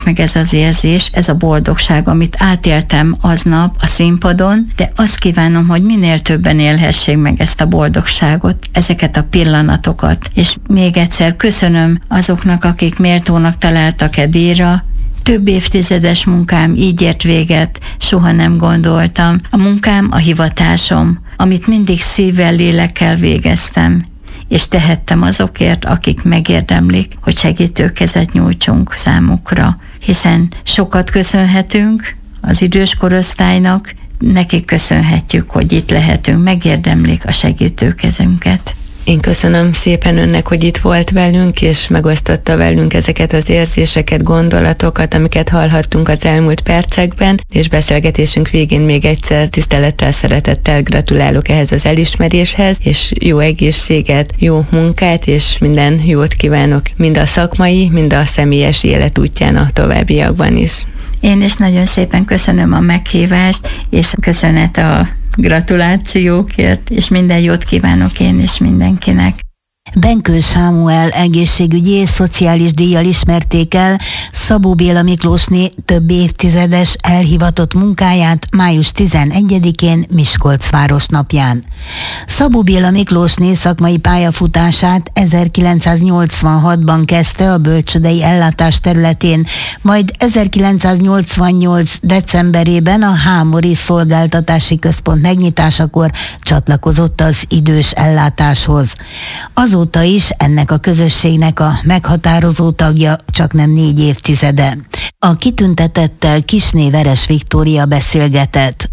meg ez az érzés, ez a boldogság, amit átéltem aznap a színpadon, de azt kívánom, hogy minél többen élhessék meg ezt a boldogságot, ezeket a pillanatokat. És még egyszer köszönöm azoknak, akik méltónak találtak díjra. Több évtizedes munkám így ért véget, soha nem gondoltam. A munkám a hivatásom, amit mindig szívvel, lélekkel végeztem, és tehettem azokért, akik megérdemlik, hogy segítőkezet nyújtsunk számukra, hiszen sokat köszönhetünk az idős korosztálynak, nekik köszönhetjük, hogy itt lehetünk, megérdemlik a segítőkezünket. Én köszönöm szépen önnek, hogy itt volt velünk, és megosztotta velünk ezeket az érzéseket, gondolatokat, amiket hallhattunk az elmúlt percekben, és beszélgetésünk végén még egyszer tisztelettel, szeretettel gratulálok ehhez az elismeréshez, és jó egészséget, jó munkát, és minden jót kívánok mind a szakmai, mind a személyes élet útján a továbbiakban is. Én is nagyon szépen köszönöm a meghívást, és köszönet a gratulációkért, és minden jót kívánok én is mindenkinek. Benkő Sámuel egészségügyi és szociális díjjal ismerték el Szabó Béla Miklósné több évtizedes elhivatott munkáját május 11-én Miskolc városnapján. Szabó Béla Miklósné szakmai pályafutását 1986-ban kezdte a bölcsődei ellátás területén, majd 1988. decemberében a Hámori Szolgáltatási Központ megnyitásakor csatlakozott az idős ellátáshoz. Azóta is ennek a közösségnek a meghatározó tagja, csaknem 4 évtizede. A kitüntetettel Kisné Veres Viktória beszélgetett.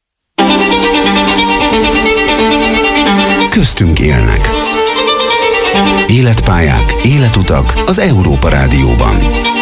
Köztünk élnek. Életpályák, életutak az Európa Rádióban.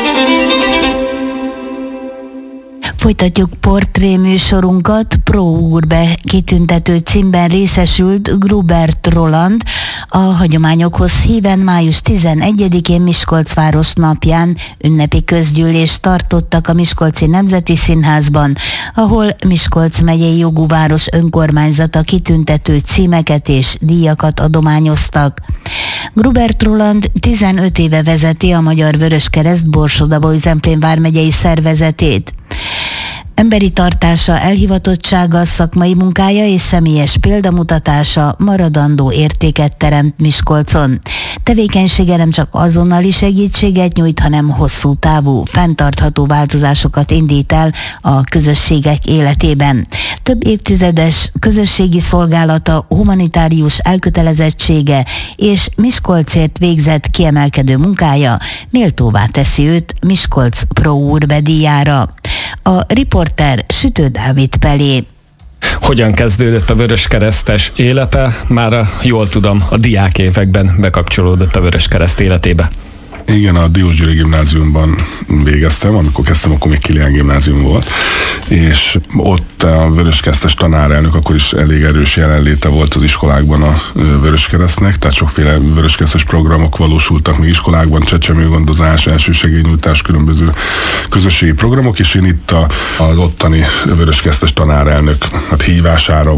Folytatjuk portréműsorunkat. Pro Urbe kitüntető címben részesült Grubert Roland a hagyományokhoz híven május 11-én Miskolc városnapján ünnepi közgyűlést tartottak a Miskolci Nemzeti Színházban, ahol Miskolc megyei jogú város önkormányzata kitüntető címeket és díjakat adományoztak. Grubert Roland 15 éve vezeti a Magyar Vöröskereszt Borsod-Abaúj-Zemplén vármegyei szervezetét. Emberi tartása, elhivatottsága, szakmai munkája és személyes példamutatása maradandó értéket teremt Miskolcon. Tevékenysége nem csak azonnali segítséget nyújt, hanem hosszú távú, fenntartható változásokat indít el a közösségek életében. Több évtizedes közösségi szolgálata, humanitárius elkötelezettsége és Miskolcért végzett kiemelkedő munkája méltóvá teszi őt Miskolc Pro Urbe díjára. A riporter Sütő Dávid Pelé. Hogyan kezdődött a vöröskeresztes élete? Már jól tudom, a diákévekben bekapcsolódott a Vöröskereszt életébe. Igen, a Diósgyőri gimnáziumban végeztem, amikor kezdtem, akkor még Kilián gimnázium volt, és ott a Vöröskeresztes tanárelnök akkor is elég erős jelenléte volt az iskolákban a Vöröskeresztnek, tehát sokféle vöröskeresztes programok valósultak meg iskolákban, csecsemőgondozás, elsősegélynyújtás, különböző közösségi programok, és én itt az ottani Vöröskeresztes tanárelnök hívására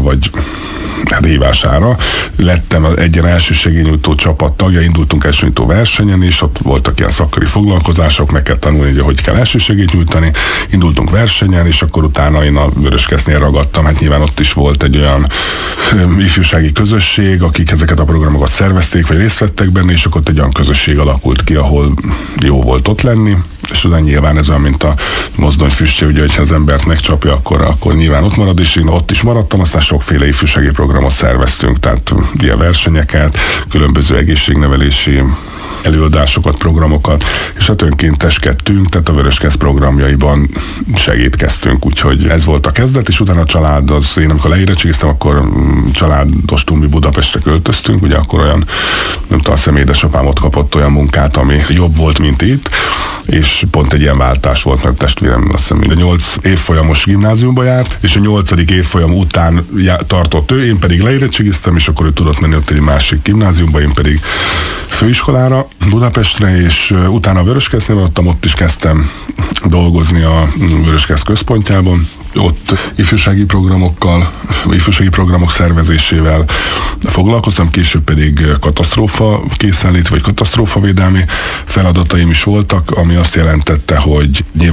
lettem egy ilyen elsősegélynyújtó csapat tagja, indultunk elsőnyújtó versenyen, és ott voltak ilyen szakköri foglalkozások, meg kell tanulni, hogy kell elsősegélyt nyújtani. Indultunk versenyen, és akkor utána én a Vöröskeresztnél ragadtam. Hát nyilván ott is volt egy olyan ifjúsági közösség, akik ezeket a programokat szervezték, vagy részt vettek benne, és akkor ott egy olyan közösség alakult ki, ahol jó volt ott lenni. És utána nyilván ez olyan, mint a mozdonyfüstje, ugye, hogyha az embert megcsapja, akkor nyilván ott marad, és én ott is maradtam, aztán sokféle ifjúsági programot szerveztünk, tehát ilyen versenyeket, különböző egészségnevelési előadásokat, programokat, és hát önkénteskedtünk, tehát a Vöröskereszt programjaiban segítkeztünk, úgyhogy ez volt a kezdet, és utána a család, én amikor leérettségiztem, akkor családostól mi Budapestre költöztünk, ugye akkor olyan, nem tudom, azt hiszem édesapám ott kapott olyan munkát, ami jobb volt, mint itt, és pont egy ilyen váltás volt, mert testvérem azt hiszem, a 8 évfolyamos gimnáziumba járt, és a 8. évfolyam után tartott ő, én pedig leérettségiztem, és akkor ő tudott menni ott egy másik gimnáziumba, én pedig főiskolára Budapestre, és utána a Vöröskeresztnél maradtam, ott is kezdtem dolgozni a Vöröskereszt központjában, Ott ifjúsági programok szervezésével foglalkoztam, később pedig katasztrófa készenlét vagy katasztrófavédelmi feladataim is voltak, ami azt jelentette, hogy